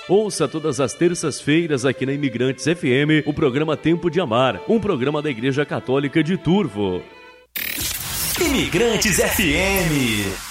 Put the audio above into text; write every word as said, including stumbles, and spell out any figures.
Ouça todas as terças-feiras aqui na Imigrantes F M o programa Tempo de Amar, um programa da Igreja Católica de Turvo. Imigrantes F M.